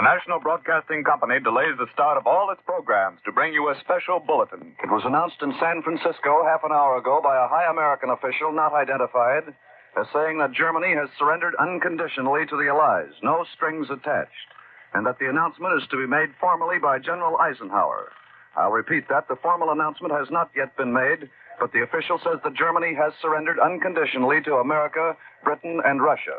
National Broadcasting Company delays the start of all its programs to bring you a special bulletin. It was announced in San Francisco half an hour ago by a high American official not identified as saying that Germany has surrendered unconditionally to the Allies, no strings attached, and that the announcement is to be made formally by General Eisenhower. I'll repeat that. The formal announcement has not yet been made, but the official says that Germany has surrendered unconditionally to America, Britain, and Russia.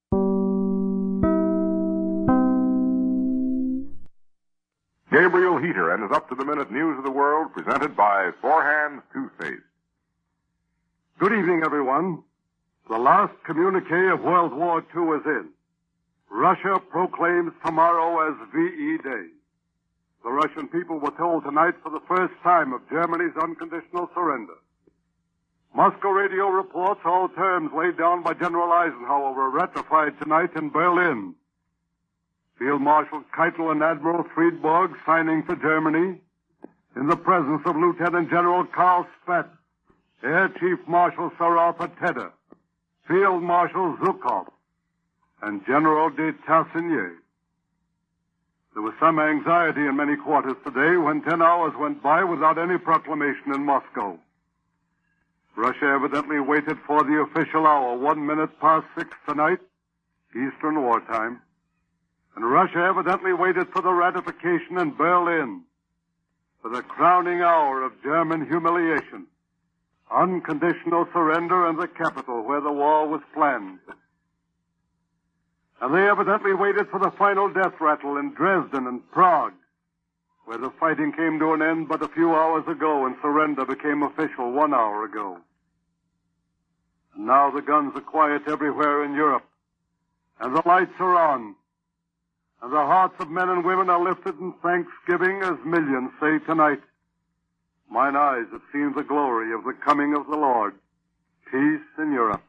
Gabriel Heater and his up-to-the-minute news of the world presented by Four Hands Toothpaste. Good evening, everyone. The last communique of World War II is in. Russia proclaims tomorrow as VE Day. The Russian people were told tonight for the first time of Germany's unconditional surrender. Moscow radio reports all terms laid down by General Eisenhower were ratified tonight in Berlin. Field Marshal Keitel and Admiral Friedborg signing for Germany in the presence of Lieutenant General Karl Spaatz, Air Chief Marshal Sarafa Tedder, Field Marshal Zhukov, and General de Tassigny. There was some anxiety in many quarters today when 10 hours went by without any proclamation in Moscow. Russia evidently waited for the official hour, 1 minute past 6 tonight, Eastern Wartime. And Russia evidently waited for the ratification in Berlin, for the crowning hour of German humiliation, unconditional surrender in the capital where the war was planned. And they evidently waited for the final death rattle in Dresden and Prague, where the fighting came to an end but a few hours ago and surrender became official 1 hour ago. And now the guns are quiet everywhere in Europe, and the lights are on, and the hearts of men and women are lifted in thanksgiving as millions say tonight, "Mine eyes have seen the glory of the coming of the Lord. Peace in Europe."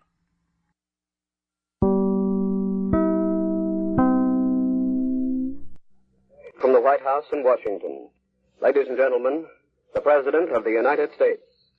From the White House in Washington, ladies and gentlemen, the President of the United States.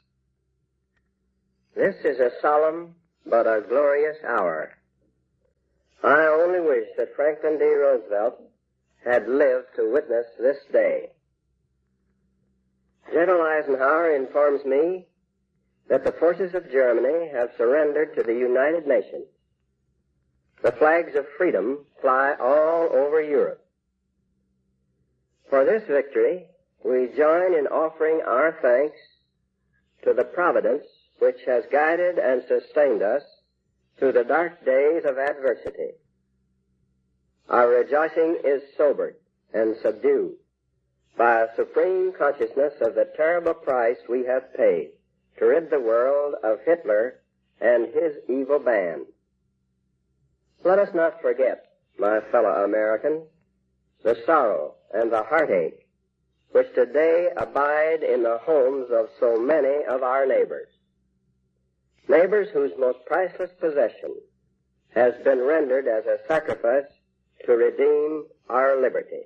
This is a solemn but a glorious hour. I only wish that Franklin D. Roosevelt had lived to witness this day. General Eisenhower informs me that the forces of Germany have surrendered to the United Nations. The flags of freedom fly all over Europe. For this victory, we join in offering our thanks to the providence which has guided and sustained us through the dark days of adversity. Our rejoicing is sobered and subdued by a supreme consciousness of the terrible price we have paid to rid the world of Hitler and his evil band. Let us not forget, my fellow Americans, the sorrow and the heartache which today abide in the homes of so many of our neighbors. Neighbors whose most priceless possession has been rendered as a sacrifice to redeem our liberty.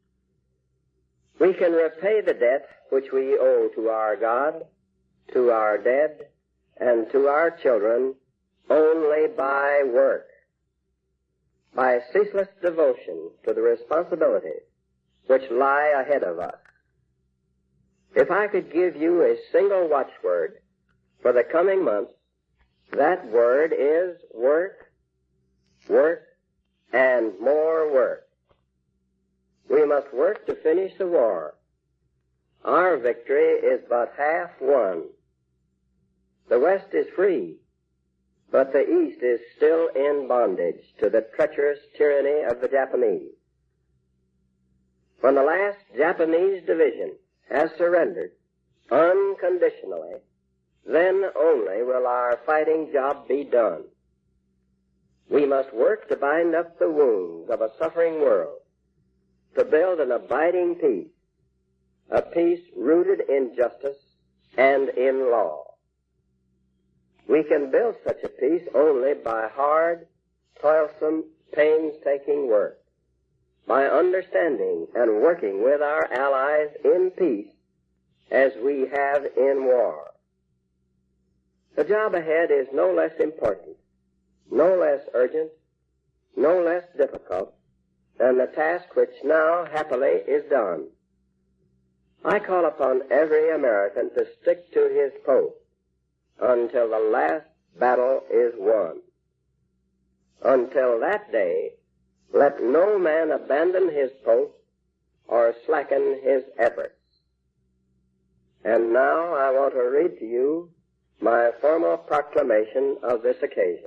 We can repay the debt which we owe to our God, to our dead, and to our children only by work, by ceaseless devotion to the responsibilities which lie ahead of us. If I could give you a single watchword for the coming months, that word is work, work, and more work. We must work to finish the war. Our victory is but half won. The West is free, but the East is still in bondage to the treacherous tyranny of the Japanese. When the last Japanese division has surrendered unconditionally, then only will our fighting job be done. We must work to bind up the wounds of a suffering world, to build an abiding peace, a peace rooted in justice and in law. We can build such a peace only by hard, toilsome, painstaking work, by understanding and working with our allies in peace as we have in war. The job ahead is no less important, no less urgent, no less difficult and the task which now happily is done. I call upon every American to stick to his post until the last battle is won. Until that day, let no man abandon his post or slacken his efforts. And now I want to read to you my formal proclamation of this occasion.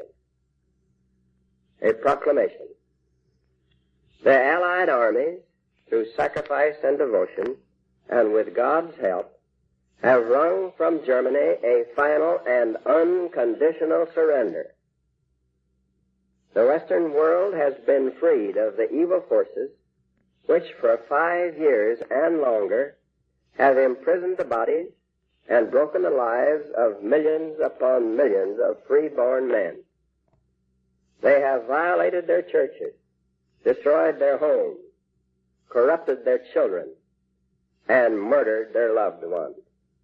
A proclamation. The Allied armies, through sacrifice and devotion, and with God's help, have wrung from Germany a final and unconditional surrender. The Western world has been freed of the evil forces which for 5 years and longer have imprisoned the bodies and broken the lives of millions upon millions of free-born men. They have violated their churches, destroyed their homes, corrupted their children, and murdered their loved ones.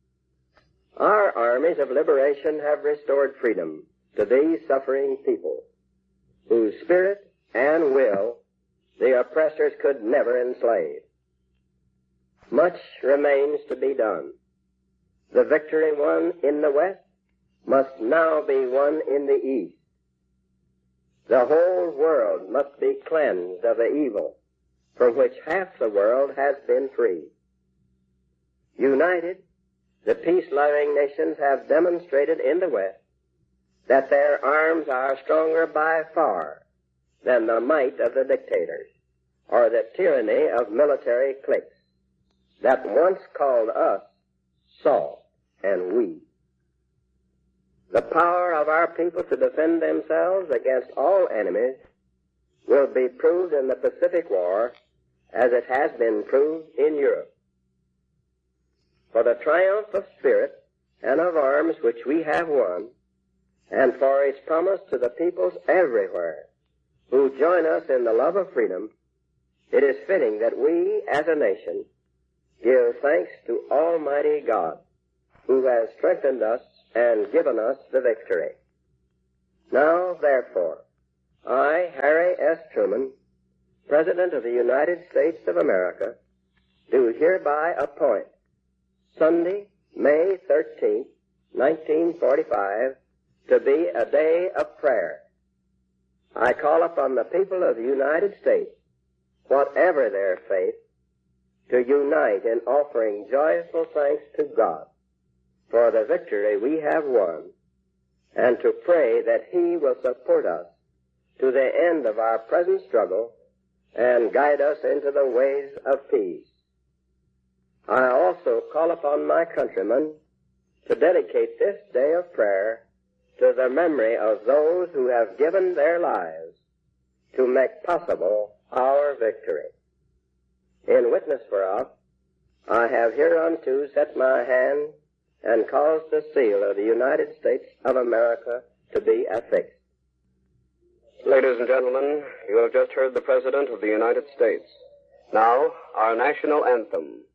Our armies of liberation have restored freedom to these suffering people, whose spirit and will the oppressors could never enslave. Much remains to be done. The victory won in the West must now be won in the East. The whole world must be cleansed of the evil from which half the world has been freed. United, the peace-loving nations have demonstrated in the West that their arms are stronger by far than the might of the dictators or the tyranny of military cliques that once called us soft and weak. The power of our people to defend themselves against all enemies will be proved in the Pacific War as it has been proved in Europe. For the triumph of spirit and of arms which we have won, and for its promise to the peoples everywhere who join us in the love of freedom, it is fitting that we, as a nation, give thanks to Almighty God, who has strengthened us and given us the victory. Now, therefore, I, Harry S. Truman, President of the United States of America, do hereby appoint Sunday, May 13th, 1945, to be a day of prayer. I call upon the people of the United States, whatever their faith, to unite in offering joyful thanks to God for the victory we have won, and to pray that He will support us to the end of our present struggle and guide us into the ways of peace. I also call upon my countrymen to dedicate this day of prayer to the memory of those who have given their lives to make possible our victory. In witness whereof, I have hereunto set my hand and caused the seal of the United States of America to be affixed. Ladies and gentlemen, you have just heard the President of the United States. Now, our national anthem.